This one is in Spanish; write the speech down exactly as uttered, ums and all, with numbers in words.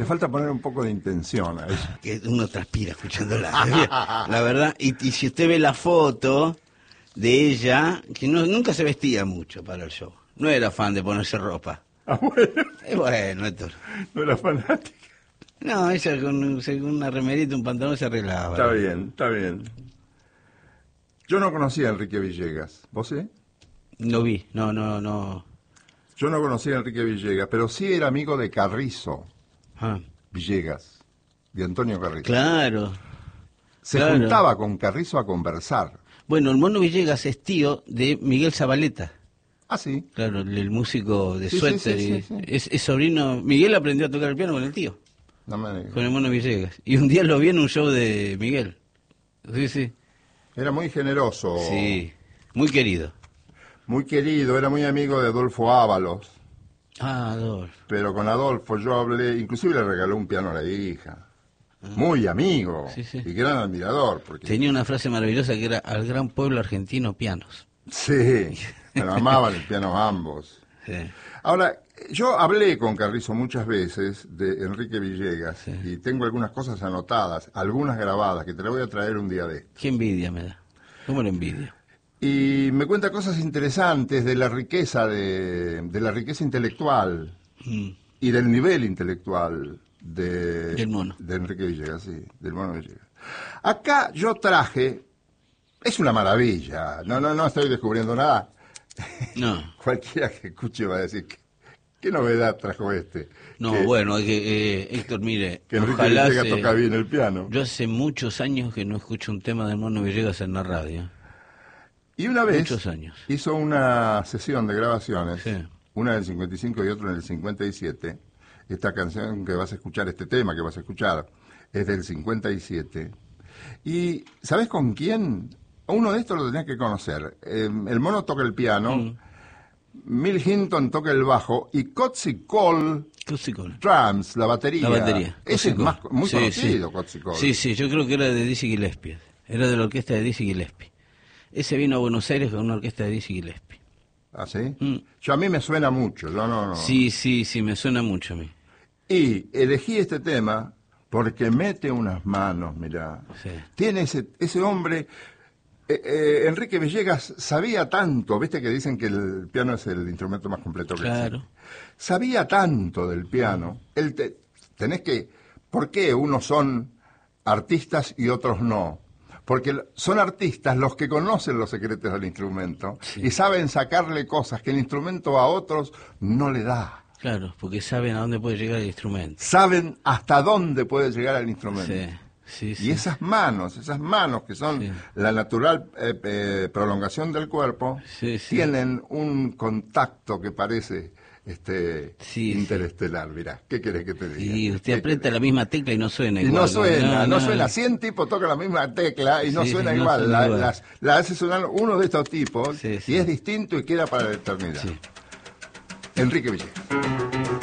Le falta poner un poco de intención a ella. Que uno transpira escuchándola. La verdad, y, y si usted ve la foto de ella, que no, nunca se vestía mucho para el show. No era fan de ponerse ropa. Ah, bueno. Y bueno, esto. No era fanática. No, ella con, con una remerita, un pantalón se arreglaba. Está bien, está bien. Yo no conocía a Enrique Villegas. ¿Vos sí? No vi, no, no, no. Yo no conocía a Enrique Villegas, pero sí era amigo de Carrizo Ah. Villegas, de Antonio Carrizo. Claro. Se claro. juntaba con Carrizo a conversar. Bueno, el Mono Villegas es tío de Miguel Zabaleta. Ah, sí. Claro, el, el músico de Sí, suéter. sí, sí, y sí, sí. Es, es sobrino. Miguel aprendió a tocar el piano con el tío, No me digas. con el Mono Villegas. Y un día lo vi en un show de Miguel. Sí, sí. Era muy generoso. Sí, muy querido. Muy querido, era muy amigo de Adolfo Ábalos. Ah, Adolfo. Pero con Adolfo yo hablé, inclusive le regaló un piano a la hija. Muy amigo. Sí, sí. Y gran admirador. Porque... Tenía una frase maravillosa que era: al gran pueblo argentino, pianos. Sí, pero amaban el piano ambos. Sí. Ahora, yo hablé con Carrizo muchas veces de Enrique Villegas Sí. y tengo algunas cosas anotadas, algunas grabadas, que te las voy a traer un día de esto. Qué envidia me da. ¿Cómo lo envidio? Y me cuenta cosas interesantes de la riqueza de, de la riqueza intelectual Mm. y del nivel intelectual de, Del mono. de Enrique Villegas, sí, del mono Villegas. Acá yo traje, es una maravilla, no, no, no estoy descubriendo nada. No. Cualquiera que escuche va a decir, ¿qué, qué novedad trajo este? No, que, bueno, es que, eh, Héctor, mire, que Enrique ojalá Villegas se- toca bien el piano. Yo hace muchos años que no escucho un tema del Mono Villegas en la radio. Y una vez muchos años. hizo una sesión de grabaciones, Sí. una en el cincuenta y cinco y otra en el cincuenta y siete. Esta canción que vas a escuchar, este tema que vas a escuchar, es del cincuenta y siete. Y ¿sabes con quién? Uno de estos lo tenés que conocer. Eh, el mono toca el piano, Mm. Mill Hinton toca el bajo y Cotsy Cole Clásico. drums, la batería. La batería. Ese es Cotsy más, Cole. muy Sí, conocido, sí. Cotsy Cole. Sí, sí, yo creo que era de Dizzy Gillespie. Era de la orquesta de Dizzy Gillespie. Ese vino a Buenos Aires con una orquesta de Dizzy Gillespie. ¿Ah, sí? Mm. Yo a mí me suena mucho, yo no, no. Sí, sí, sí, me suena mucho a mí. Y elegí este tema porque mete unas manos, mirá. Sí. Tiene ese, ese hombre... eh, eh, Enrique Villegas sabía tanto, viste que dicen que el piano es el instrumento más completo que Claro. existe. Sabía tanto del piano. Él te- tenés que... ¿Por qué unos son artistas y otros no? Porque son artistas los que conocen los secretos del instrumento Sí. y saben sacarle cosas que el instrumento a otros no le da. Claro, porque saben a dónde puede llegar el instrumento. Saben hasta dónde puede llegar el instrumento. Sí, sí, sí. Y esas manos, esas manos que son Sí. la natural eh, eh, prolongación del cuerpo, Sí, sí. tienen un contacto que parece este Sí, interestelar. Mirá, ¿qué querés que te diga? Y usted ¿Qué aprieta querés? la misma tecla y no suena Y igual. no suena, no, no, suena. cien tipos tocan la misma tecla y no Sí, suena sí, no igual. suena la, igual. Las, la hace sonar uno de estos tipos Sí, y sí. es distinto y queda para la eternidad. Sí. Enrique Villegas.